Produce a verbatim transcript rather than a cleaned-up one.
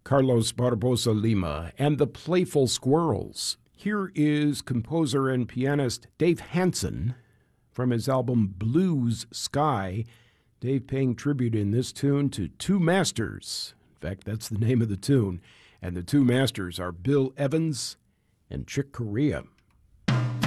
Carlos Barbosa Lima and the Playful Squirrels. Here is composer and pianist Dave Hansen from his album Blues Sky. Dave paying tribute in this tune to two masters. In fact, that's the name of the tune. And the two masters are Bill Evans and Chick Corea.